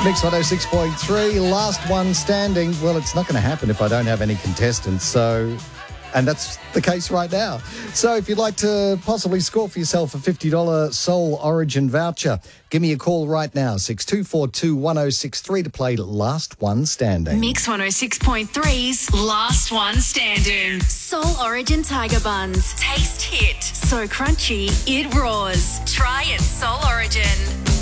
Mix 106.3, last one standing. Well, it's not going to happen if I don't have any contestants, and that's the case right now. So if you'd like to possibly score for yourself a $50 Soul Origin voucher, give me a call right now, 6242 1063 to play Last One Standing. Mix 106.3's Last One Standing. Soul Origin Tiger Buns. Taste hit. So crunchy, it roars. Try it, Soul Origin.